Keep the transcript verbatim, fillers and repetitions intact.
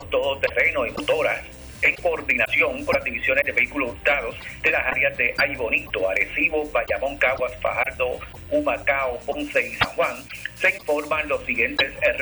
todoterreno y motoras, en coordinación con las divisiones de vehículos hurtados de las áreas de Ay Bonito, Arecibo, Bayamón, Caguas, Fajardo, Humacao, Ponce y San Juan, se informan los siguientes